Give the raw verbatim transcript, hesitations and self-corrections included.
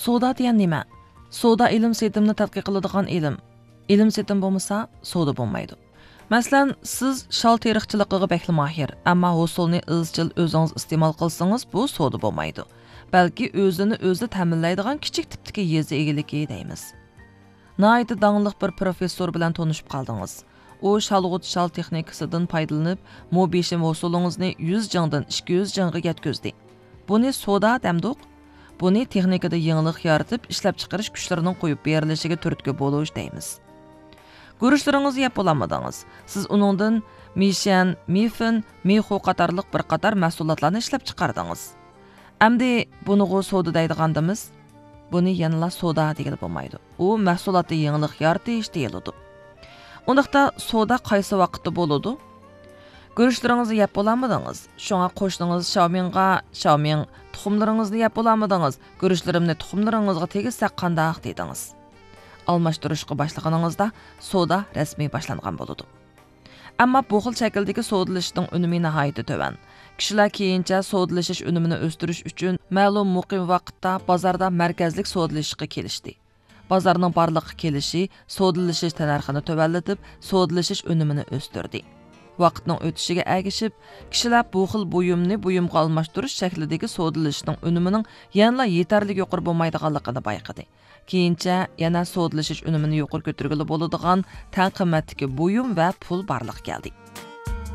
Soda degan nima? Soda ilm setimni tadqiq qiladigan ilm. Ilm setim bo'lmasa, soda bo'lmaydi. Masalan, siz shal teriqchiligiga bekli mahir, ammo hosulni izchil o'zingiz iste'mol qilsangiz, bu soda bo'lmaydi. Balki o'zini o'zi ta'minlaydigan kichik tipdagi yezi egiligi deymiz. Nayda dаңlıq bir professor bilan tanışıp qaldınız. O şalğut şal texnikasidan foydalanib, mobishim hosulingizni yuz jangdan ikki yuz jangga yetkazdi. Buni soda demdik. Buni texnikada yangilik yaratib, ishlab chiqarish kuchlarining qo'yib berilishiga turtki bo'lish deymiz. Guruchlaringizni yeb olamadingiz. Siz uningdan mishan, mifin, mixo qatorliq bir qator mahsulotlarni ishlab chiqardingiz. Endi buni soda deydigandimiz, buni yanıla soda degili bo'lmaydi. U mahsulotni yangilik yaratish deyiladi. Undaqda soda qaysi vaqtda bo'ladi? Guruchlaringizni yeb olamadingiz. Shunga qo'shningiz Xiaominga, Xiaomin tuxumlaringizni yeb olamadingiz. Guruchlarimni tuxumlaringizga tegizsa qandaq dedingiz. Almashtirishga boshlaganingizda soda rasmiy boshlangan bo'ladi. Ammo bu xil shakldagi sodalashning unumi nihoyatda to'van. Kishilar keyincha sodalashish unumini o'stirish uchun ma'lum muqim vaqtda bozorda markazlik sodalashishga kelishdi. Bozorning borliqqa kelishi sodalashish narxini to'vallatib, sodalashish unumini o'stirdi. Vaqtning o'tishiga ergishib, kishilar bu xil buyumni buyumga almashtirish shaklidagi sodalashishning unumining yanada yetarli yuqori bo'lmaydiganligini bayqadi. Keyincha yana sodalashish unumini yuqori ko'targili bo'ladigan tan qimmatdagi buyum va pul barliq keldi.